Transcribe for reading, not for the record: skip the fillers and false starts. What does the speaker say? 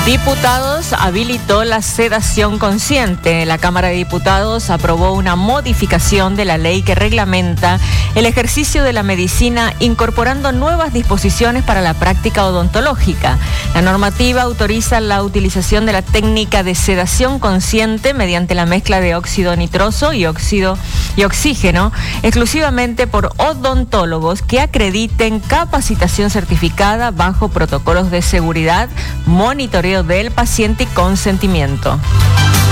Diputados habilitó la sedación consciente. La Cámara de Diputados aprobó una modificación de la ley que reglamenta el ejercicio de la medicina, incorporando nuevas disposiciones para la práctica odontológica. La normativa autoriza la utilización de la técnica de sedación consciente mediante la mezcla de óxido nitroso y oxígeno, exclusivamente por odontólogos que acrediten capacitación certificada bajo protocolos de seguridad, monitoreo del paciente y consentimiento.